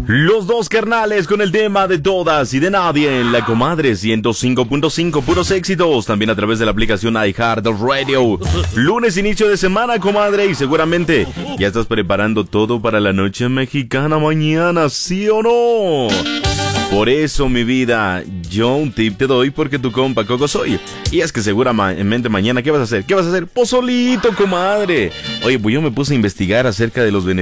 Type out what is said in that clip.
Los dos carnales con el tema de todas y de nadie en La Comadre 105.5, puros éxitos. También a través de la aplicación iHeartRadio. Lunes, inicio de semana, comadre, y seguramente ya estás preparando todo para la noche mexicana mañana, ¿sí o no? Por eso, mi vida, yo un tip te doy porque tu compa Coco soy. Y es que seguramente mañana, ¿qué vas a hacer? ¿Qué vas a hacer? Pozolito, comadre. Oye, pues yo me puse a investigar acerca de los beneficios